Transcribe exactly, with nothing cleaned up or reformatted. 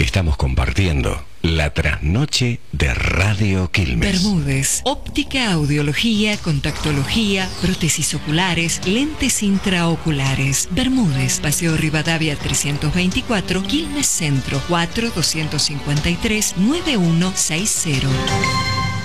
Estamos compartiendo la trasnoche de Radio Quilmes. Bermúdez, óptica, audiología, contactología, prótesis oculares, lentes intraoculares. Bermúdez, Paseo Rivadavia trescientos veinticuatro, Quilmes Centro, cuatro dos cinco tres, nueve uno seis cero.